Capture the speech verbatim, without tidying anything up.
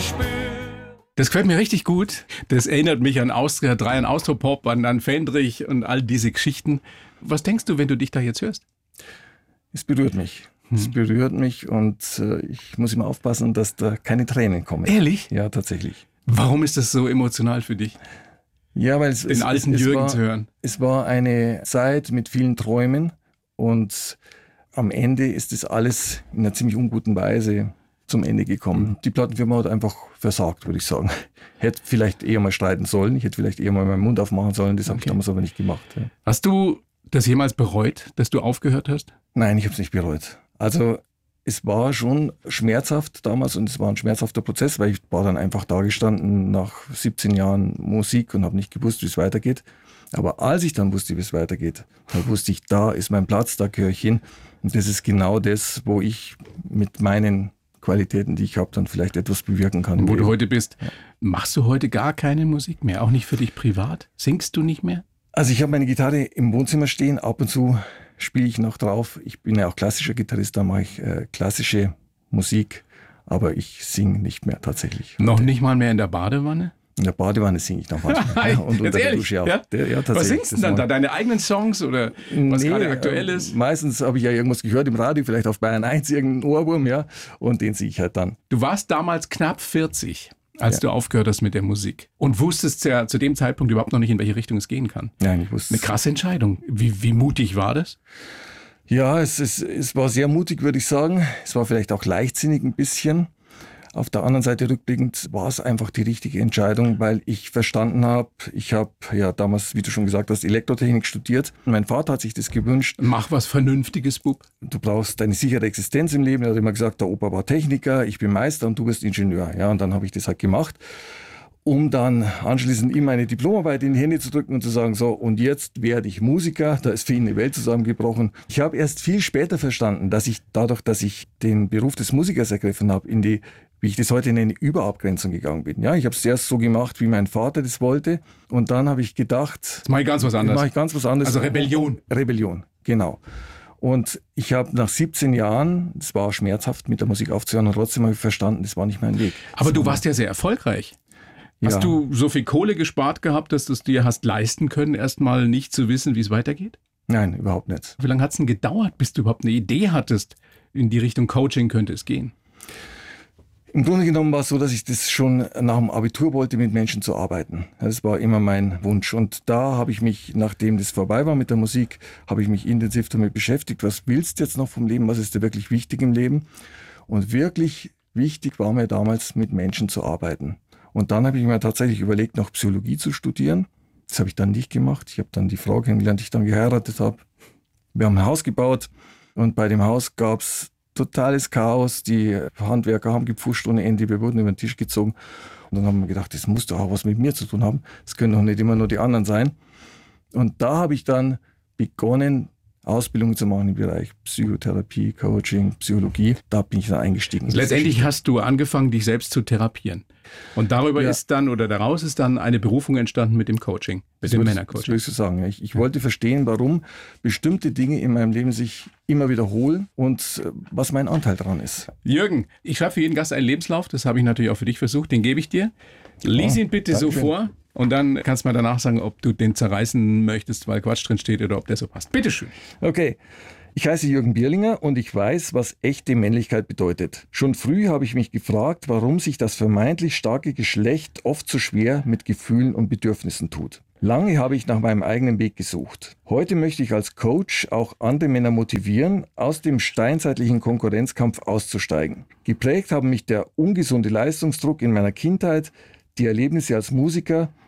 gespürt. Das gefällt mir richtig gut. Das erinnert mich an Austria drei, an Austropop, an, an Fendrich und all diese Geschichten. Was denkst du, wenn du dich da jetzt hörst? Es berührt mich. Hm. Es berührt mich und äh, ich muss immer aufpassen, dass da keine Tränen kommen. Ehrlich? Ja, tatsächlich. Warum ist das so emotional für dich? Ja, weil es, Den es, alten es, Jürgen war, zu hören. Es war eine Zeit mit vielen Träumen und am Ende ist das alles in einer ziemlich unguten Weise zum Ende gekommen. Die Plattenfirma hat einfach versagt, würde ich sagen. Hätte vielleicht eher mal streiten sollen. Ich hätte vielleicht eher mal meinen Mund aufmachen sollen. Das habe Okay. ich damals aber nicht gemacht. Ja. Hast du das jemals bereut, dass du aufgehört hast? Nein, ich habe es nicht bereut. Also es war schon schmerzhaft damals und es war ein schmerzhafter Prozess, weil ich war dann einfach da gestanden nach siebzehn Jahren Musik und habe nicht gewusst, wie es weitergeht. Aber als ich dann wusste, wie es weitergeht, dann wusste ich, da ist mein Platz, da gehöre ich hin. Und das ist genau das, wo ich mit meinen Qualitäten, die ich habe, dann vielleicht etwas bewirken kann. Wo du heute bist. Ja. Machst du heute gar keine Musik mehr? Auch nicht für dich privat? Singst du nicht mehr? Also ich habe meine Gitarre im Wohnzimmer stehen. Ab und zu spiele ich noch drauf. Ich bin ja auch klassischer Gitarrist, da mache ich äh, klassische Musik. Aber ich singe nicht mehr tatsächlich. Noch nicht mal mehr in der Badewanne? In der Badewanne singe ich noch manchmal. Ja, und unter Jetzt der ehrlich? Dusche auch. Ja? Der, ja, was singst du denn dann da? Deine eigenen Songs oder was nee, gerade aktuell äh, ist? Meistens habe ich ja irgendwas gehört im Radio, vielleicht auf Bayern eins, irgendeinen Ohrwurm, ja. Und den singe ich halt dann. Du warst damals knapp vierzig, als Ja. du aufgehört hast mit der Musik. Und wusstest ja zu dem Zeitpunkt überhaupt noch nicht, in welche Richtung es gehen kann. Nein, ich wusste Eine krasse Entscheidung. Wie, wie mutig war das? Ja, es, es, es war sehr mutig, würde ich sagen. Es war vielleicht auch leichtsinnig ein bisschen. Auf der anderen Seite rückblickend war es einfach die richtige Entscheidung, weil ich verstanden habe, ich habe ja damals, wie du schon gesagt hast, Elektrotechnik studiert. Mein Vater hat sich das gewünscht. Mach was Vernünftiges, Bub. Du brauchst eine sichere Existenz im Leben. Er hat immer gesagt, der Opa war Techniker, ich bin Meister und du bist Ingenieur. Ja, und dann habe ich das halt gemacht, um dann anschließend ihm meine Diplomarbeit in die Hände zu drücken und zu sagen, so, und jetzt werde ich Musiker. Da ist für ihn eine Welt zusammengebrochen. Ich habe erst viel später verstanden, dass ich dadurch, dass ich den Beruf des Musikers ergriffen habe, in die, wie ich das heute nenne, Überabgrenzung gegangen bin. Ja, ich habe es erst so gemacht, wie mein Vater das wollte. Und dann habe ich gedacht, Jetzt mache ich ganz was anderes. mache ich ganz was anderes. Also Rebellion. Rebellion, genau. Und ich habe nach siebzehn Jahren, es war schmerzhaft mit der Musik aufzuhören, und trotzdem habe ich verstanden, das war nicht mein Weg. Aber das du war warst ja sehr erfolgreich. Ja. Hast du so viel Kohle gespart gehabt, dass du es dir hast leisten können, erstmal nicht zu wissen, wie es weitergeht? Nein, überhaupt nicht. Wie lange hat es denn gedauert, bis du überhaupt eine Idee hattest, in die Richtung Coaching könnte es gehen? Im Grunde genommen war es so, dass ich das schon nach dem Abitur wollte, mit Menschen zu arbeiten. Das war immer mein Wunsch. Und da habe ich mich, nachdem das vorbei war mit der Musik, habe ich mich intensiv damit beschäftigt. Was willst du jetzt noch vom Leben? Was ist dir wirklich wichtig im Leben? Und wirklich wichtig war mir damals, mit Menschen zu arbeiten. Und dann habe ich mir tatsächlich überlegt, noch Psychologie zu studieren. Das habe ich dann nicht gemacht. Ich habe dann die Frau kennengelernt, die ich dann geheiratet habe. Wir haben ein Haus gebaut und bei dem Haus gab es totales Chaos. Die Handwerker haben gepfuscht ohne Ende. Wir wurden über den Tisch gezogen. Und dann haben wir gedacht, das muss doch auch was mit mir zu tun haben. Das können doch nicht immer nur die anderen sein. Und da habe ich dann begonnen, Ausbildungen zu machen im Bereich Psychotherapie, Coaching, Psychologie. Da bin ich dann eingestiegen. Letztendlich hast du angefangen, dich selbst zu therapieren. Und darüber Ja. ist dann, oder daraus ist dann eine Berufung entstanden mit dem Coaching, mit Das dem würde- Das Männercoaching. würde ich so sagen. Ich, ich wollte verstehen, warum bestimmte Dinge in meinem Leben sich immer wiederholen und äh, was mein Anteil daran ist. Jürgen, ich schreibe für jeden Gast einen Lebenslauf, das habe ich natürlich auch für dich versucht, den gebe ich dir. Lies ihn bitte so Dankeschön. vor und dann kannst du mir danach sagen, ob du den zerreißen möchtest, weil Quatsch drin steht oder ob der so passt. Bitteschön. Okay. Ich heiße Jürgen Bierlinger und ich weiß, was echte Männlichkeit bedeutet. Schon früh habe ich mich gefragt, warum sich das vermeintlich starke Geschlecht oft so schwer mit Gefühlen und Bedürfnissen tut. Lange habe ich nach meinem eigenen Weg gesucht. Heute möchte ich als Coach auch andere Männer motivieren, aus dem steinzeitlichen Konkurrenzkampf auszusteigen. Geprägt haben mich der ungesunde Leistungsdruck in meiner Kindheit, die Erlebnisse als Musiker